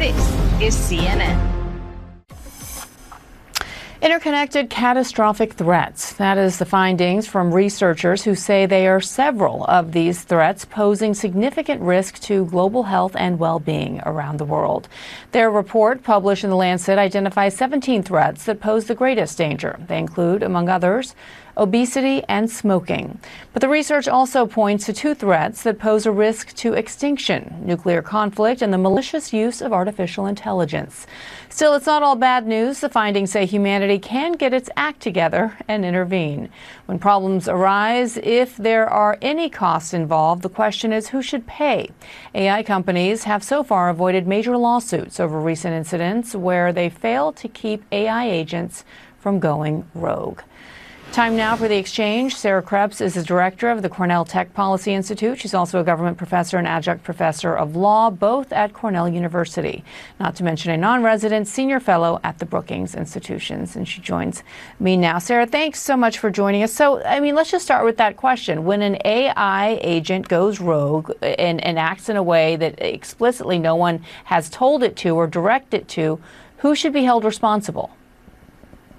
This is CNN. Interconnected catastrophic threats. That is the findings from researchers who say they are several of these threats posing significant risk to global health and well-being around the world. Their report, published in The Lancet, identifies 17 threats that pose the greatest danger. They include, among others, obesity and smoking. But the research also points to 2 threats that pose a risk to extinction: nuclear conflict and the malicious use of artificial intelligence. Still, it's not all bad news. The findings say humanity can get its act together and intervene. When problems arise, if there are any costs involved, the question is who should pay. AI companies have so far avoided major lawsuits over recent incidents where they failed to keep AI agents from going rogue. Time now for The Exchange. Sarah Krebs is the director of the Cornell Tech Policy Institute. She's also a government professor and adjunct professor of law, both at Cornell University, not to mention a non-resident senior fellow at the Brookings Institutions. And she joins me now. Sarah, thanks so much for joining us. So, let's just start with that question. When an AI agent goes rogue and acts in a way that explicitly no one has told it to or directed it to, who should be held responsible?